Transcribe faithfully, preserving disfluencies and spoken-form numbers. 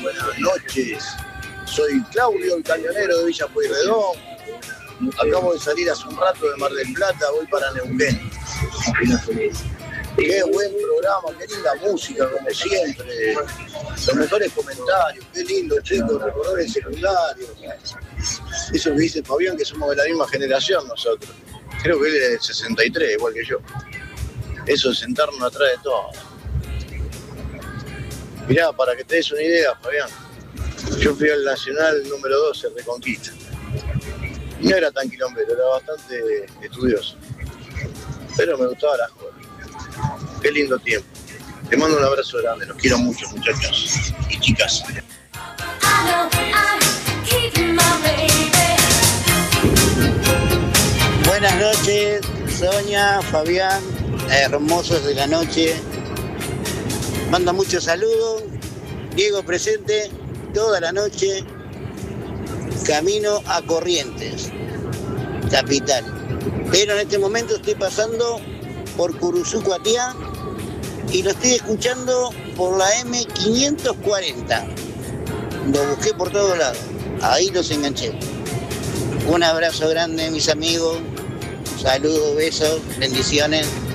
Buenas noches, soy Claudio, el camionero de Villa Pueyrredón. Acabo de salir hace un rato de Mar del Plata, voy para Neuquén. Qué buen programa, qué linda música, como siempre. Los mejores comentarios, qué lindo, chicos, recordar el secundario. Eso que dice Fabián, que somos de la misma generación nosotros. Creo que él es del sesenta y tres, igual que yo. Eso de sentarnos atrás de todo. Mirá, para que te des una idea, Fabián, yo fui al Nacional número doce de Reconquista. No era tan quilombero, era bastante estudioso. Pero me gustaba la joda. Qué lindo tiempo. Te mando un abrazo grande, los quiero mucho, muchachos y chicas. Buenas noches, Sonia, Fabián, hermosos de la noche. Manda muchos saludos. Diego presente toda la noche. Camino a Corrientes, capital. Pero en este momento estoy pasando por Curuzú, Cuatiá, y lo estoy escuchando por la eme quinientos cuarenta. Lo busqué por todos lados. Ahí los enganché. Un abrazo grande, mis amigos. Saludos, besos, bendiciones.